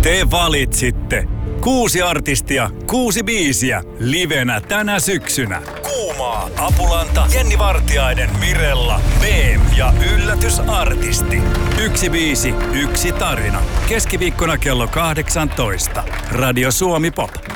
Te valitsitte. 6 artistia, 6 biisiä, livenä tänä syksynä. Kuumaa, Apulanta, Jenni Vartiainen, Mirella, BM ja yllätysartisti. 1 biisi, 1 tarina. Keskiviikkona kello 18. Radio Suomi Pop.